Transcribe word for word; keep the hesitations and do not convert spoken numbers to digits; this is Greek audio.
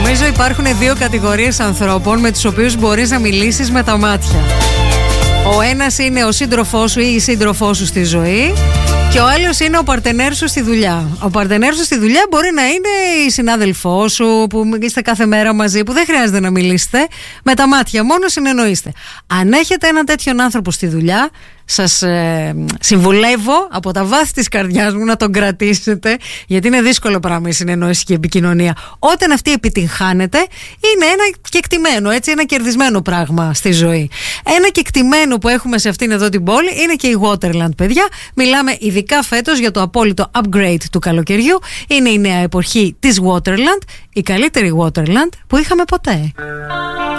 Νομίζω υπάρχουν δύο κατηγορίες ανθρώπων με τους οποίους μπορείς να μιλήσεις με τα μάτια. Ο ένας είναι ο σύντροφός σου ή η σύντροφός σου στη ζωή και ο άλλος είναι ο παρτενέρ σου στη δουλειά. Ο παρτενέρ σου στη δουλειά μπορεί να είναι η συνάδελφό σου που είστε κάθε μέρα μαζί, που δεν χρειάζεται να μιλήσετε, με τα μάτια μόνο συνεννοείστε. Αν έχετε έναν τέτοιον άνθρωπο στη δουλειά, σας ε, συμβουλεύω από τα βάθη της καρδιάς μου να τον κρατήσετε, γιατί είναι δύσκολο πράγμα η συνεννόηση και η επικοινωνία. Όταν αυτή επιτυγχάνεται, είναι ένα κεκτημένο, έτσι, ένα κερδισμένο πράγμα στη ζωή. Ένα κεκτημένο που έχουμε σε αυτήν εδώ την πόλη είναι και η Waterland, παιδιά. Μιλάμε ειδικά φέτος για το απόλυτο upgrade του καλοκαιριού. Είναι η νέα εποχή της Waterland, η καλύτερη Waterland που είχαμε ποτέ.